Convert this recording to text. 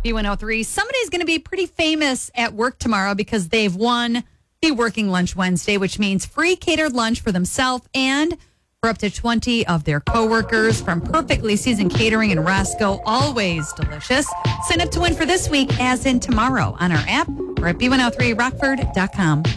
B103. Somebody's going to be pretty famous at work tomorrow because they've won the Working Lunch Wednesday, which means free catered lunch for themselves and for up to 20 of their coworkers from Perfectly Seasoned Catering in Roscoe. Always delicious. Sign up to win for this week, as in tomorrow, on our app or at B103Rockford.com.